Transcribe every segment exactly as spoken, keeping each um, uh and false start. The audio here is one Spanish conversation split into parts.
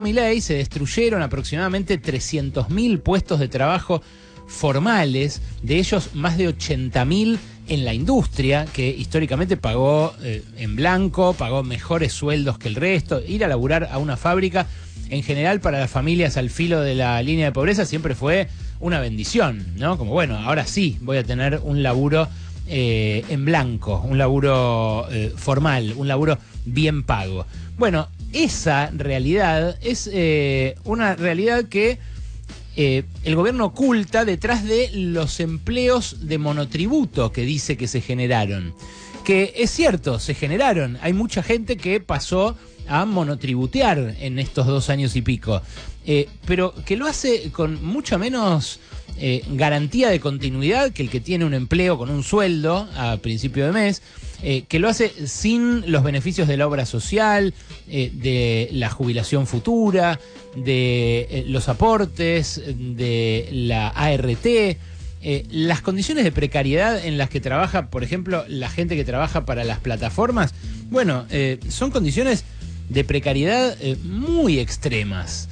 Milei se destruyeron aproximadamente trescientos mil puestos de trabajo formales, de ellos más de ochenta mil en la industria, que históricamente pagó eh, en blanco, pagó mejores sueldos que el resto. Ir a laburar a una fábrica, en general para las familias al filo de la línea de pobreza, siempre fue una bendición, ¿no? Como, bueno, ahora sí voy a tener un laburo eh, en blanco, un laburo eh, formal, un laburo bien pago. Bueno, esa realidad es eh, una realidad que eh, el gobierno oculta detrás de los empleos de monotributo que dice que se generaron. Que es cierto, se generaron. Hay mucha gente que pasó a monotributear en estos dos años y pico. Eh, pero que lo hace con mucha menos eh, garantía de continuidad que el que tiene un empleo con un sueldo a principio de mes. Eh, que lo hace sin los beneficios de la obra social, eh, de la jubilación futura, de eh, los aportes, de la A R T, eh, las condiciones de precariedad en las que trabaja, por ejemplo, la gente que trabaja para las plataformas. Bueno, eh, son condiciones de precariedad eh, muy extremas.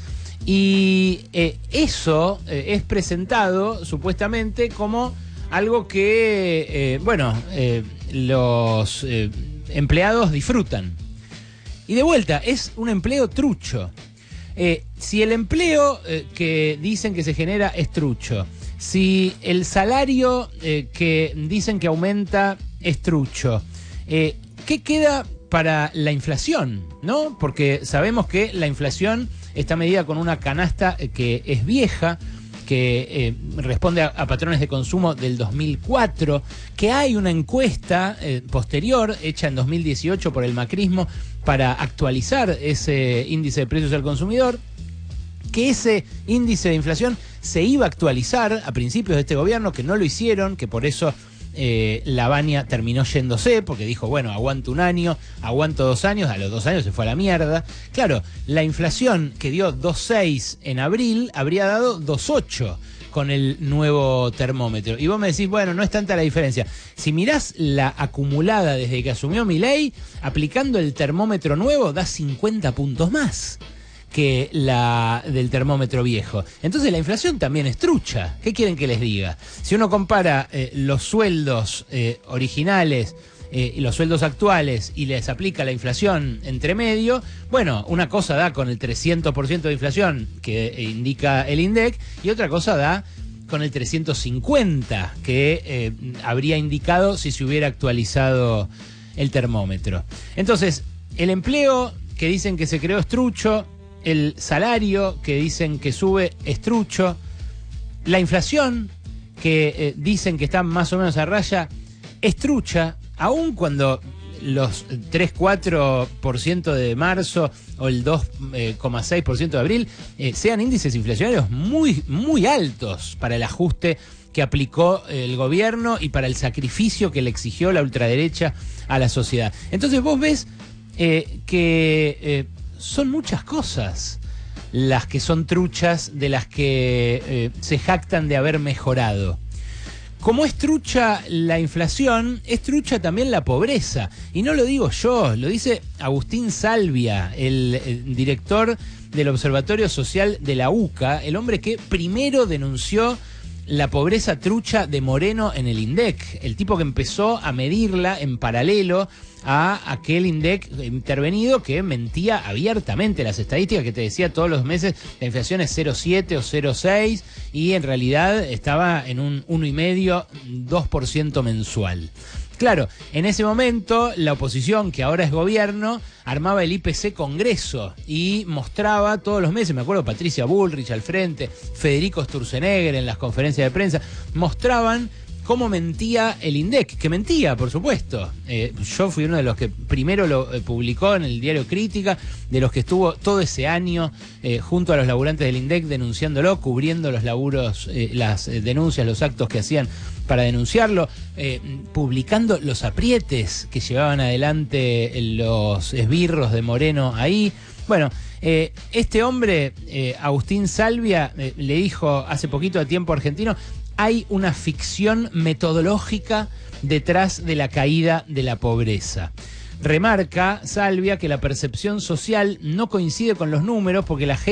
Y eh, eso eh, es presentado supuestamente como algo que, eh, bueno, eh, los eh, empleados disfrutan. Y de vuelta, es un empleo trucho. Eh, si el empleo eh, que dicen que se genera es trucho, si el salario eh, que dicen que aumenta es trucho, eh, ¿qué queda para la inflación? ¿No? Porque sabemos que la inflación está medida con una canasta que es vieja, que eh, responde a, a patrones de consumo del dos mil cuatro, que hay una encuesta eh, posterior hecha en dos mil dieciocho por el macrismo para actualizar ese índice de precios al consumidor, que ese índice de inflación se iba a actualizar a principios de este gobierno, que no lo hicieron, que por eso eh, la Baña terminó yéndose, porque dijo, bueno, aguanto un año, aguanto dos años, a los dos años se fue a la mierda. Claro, la inflación que dio dos coma seis en abril habría dado dos coma ocho con el nuevo termómetro. Y vos me decís, bueno, no es tanta la diferencia. Si mirás la acumulada desde que asumió Milei, aplicando el termómetro nuevo, da cincuenta puntos más que la del termómetro viejo. Entonces la inflación también es trucha. ¿Qué quieren que les diga? Si uno compara eh, los sueldos eh, originales eh, y los sueldos actuales y les aplica la inflación entre medio, bueno, una cosa da con el trescientos por ciento de inflación que eh, indica el INDEC y otra cosa da con el trescientos cincuenta que eh, habría indicado si se hubiera actualizado el termómetro. Entonces, el empleo que dicen que se creó es trucho, el salario que dicen que sube es trucho, la inflación que eh, dicen que está más o menos a raya es trucha, aun cuando los tres cuatro por ciento de marzo o el dos coma seis por ciento de abril eh, sean índices inflacionarios muy, muy altos para el ajuste que aplicó el gobierno y para el sacrificio que le exigió la ultraderecha a la sociedad. Entonces vos ves eh, que eh, son muchas cosas las que son truchas de las que eh, se jactan de haber mejorado. Como es trucha la inflación, es trucha también la pobreza. Y no lo digo yo, lo dice Agustín Salvia, el, el director del Observatorio Social de la U C A, el hombre que primero denunció la pobreza trucha de Moreno en el INDEC, el tipo que empezó a medirla en paralelo a aquel INDEC intervenido que mentía abiertamente las estadísticas, que te decía todos los meses la inflación es cero coma siete o cero coma seis y en realidad estaba en un uno coma cinco, dos por ciento mensual. Claro, en ese momento la oposición, que ahora es gobierno, armaba el I P C Congreso y mostraba todos los meses, me acuerdo Patricia Bullrich al frente, Federico Sturzenegger en las conferencias de prensa, mostraban cómo mentía el INDEC, que mentía, por supuesto. Eh, yo fui uno de los que primero lo eh, publicó en el diario Crítica, de los que estuvo todo ese año eh, junto a los laburantes del INDEC denunciándolo, cubriendo los laburos, eh, las eh, denuncias, los actos que hacían para denunciarlo, eh, publicando los aprietes que llevaban adelante los esbirros de Moreno ahí. Bueno, eh, este hombre, eh, Agustín Salvia, eh, le dijo hace poquito a Tiempo Argentino, hay una ficción metodológica detrás de la caída de la pobreza. Remarca Salvia que la percepción social no coincide con los números porque la gente